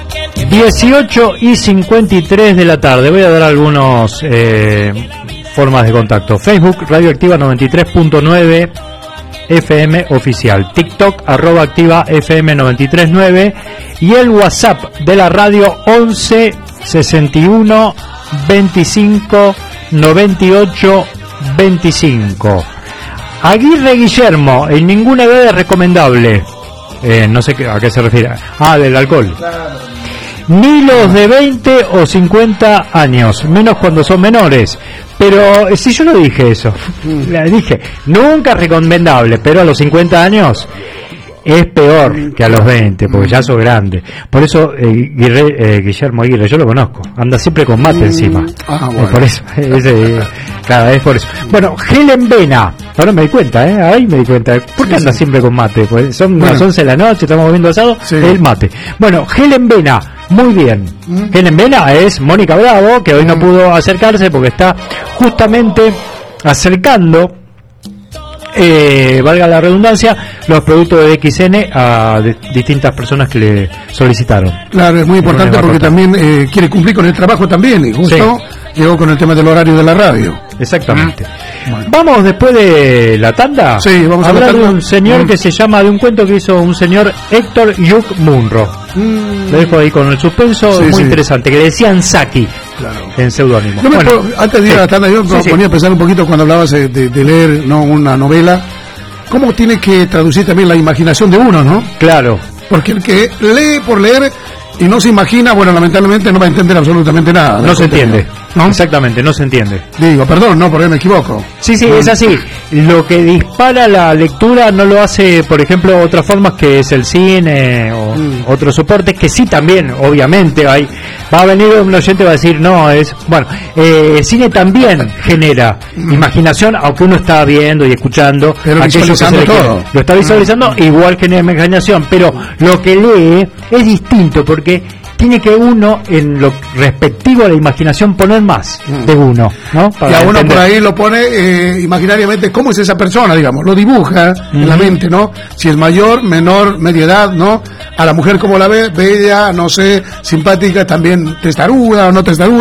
18:53 de la tarde. Voy a dar algunos formas de contacto. Facebook, Radio Activa 93.9 FM oficial. TikTok, @Activa FM 93.9. Y el WhatsApp de la radio 11 61 25 98 25. Aguirre Guillermo, en ninguna edad es recomendable. No sé a qué se refiere. Del alcohol. Ni los de 20 o 50 años, menos cuando son menores. Pero si yo no dije eso, dije, nunca es recomendable, pero a los 50 años es peor que a los 20, porque ya sos grande. Por eso Guillermo Aguirre, yo lo conozco, anda siempre con mate encima. Bueno. Por eso, claro, es por eso. Bueno, Helen Vena, ahora me di cuenta, ahí me di cuenta. ¿Por qué anda siempre con mate? Pues son las 11 de la noche, estamos comiendo asado, el mate. Bueno, Helen Vena, muy bien. Helen Vena es Mónica Bravo, que hoy no pudo acercarse porque está justamente acercando, valga la redundancia, los productos de XN a distintas personas que le solicitaron. Claro, es muy importante porque también quiere cumplir con el trabajo también, y justo llegó con el tema del horario de la radio. Exactamente. Bueno. Vamos después de la tanda. Sí, vamos a hablar de un señor que se llama, de un cuento que hizo un señor Héctor Yuk Munro. Lo dejo ahí con el suspenso, muy interesante, que le decían Saki, en seudónimo. Antes de ir a la tanda, yo me ponía a pensar un poquito cuando hablabas de leer, ¿no?, una novela, cómo tiene que traducir también la imaginación de uno, ¿no? Claro. Porque el que lee por leer y no se imagina, bueno, lamentablemente no va a entender absolutamente nada. No se entiende, ¿no? Exactamente, no se entiende. Digo, perdón, no, porque me equivoco. Sí, es así. Lo que dispara la lectura no lo hace, por ejemplo, otras formas que es el cine o otros soportes, que sí también, obviamente, va a venir un oyente y va a decir, no, es... Bueno, el cine también genera imaginación, aunque uno está viendo y escuchando. Pero visualizando todo. Lo está visualizando, igual genera imaginación, pero lo que lee es distinto, porque tiene que uno, en lo respectivo a la imaginación, poner más de uno, ¿no? Para y a uno por ahí lo pone imaginariamente cómo es esa persona, digamos, lo dibuja en la mente, ¿no? Si es mayor, menor, media edad, ¿no? A la mujer como la ve, bella, no sé, simpática, también testaruda o no testaruda.